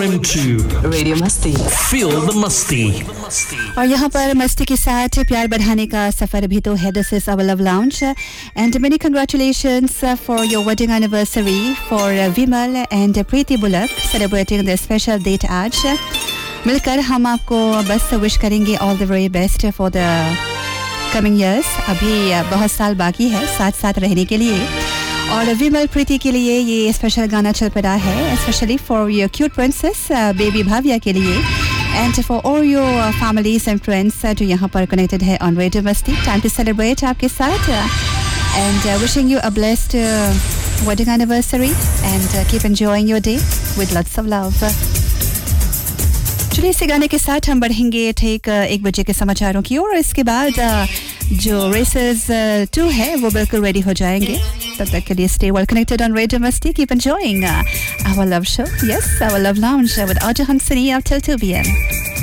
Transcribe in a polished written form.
101.2 radio मस्ती Feel the Musty. और यहाँ पर मस्ती के साथ प्यार बढ़ाने का सफर भी तो है. This is our love lounge and many congratulations for your wedding anniversary for Vimal and Preeti bullock celebrating the special date आज. मिलकर हम आपको बस विश करेंगे all the very best for the coming years. अभी बहुत साल बाकी है साथ साथ रहने के लिए. और विमल प्रीति के लिए ये स्पेशल गाना चल पड़ा है, specially for your cute princess baby Bhavya के लिए and for all your families and friends जो यहाँ पर कनेक्टेड है ऑन रेडियो मस्ती. टाइम टू सेलिब्रेट आपके साथ and wishing you a blessed wedding anniversary and keep enjoying your day with lots of love. चलिए इसी गाने के साथ हम बढ़ेंगे ठीक 1 बजे के समाचारों की ओर. इसके बाद जो रेसेस 2 है वो बिल्कुल रेडी हो जाएंगे. तब तक के लिए stay well connected on Radio Masti. Keep enjoying our love show. Yes, our love lounge with Aja Hansini up till 2 p.m.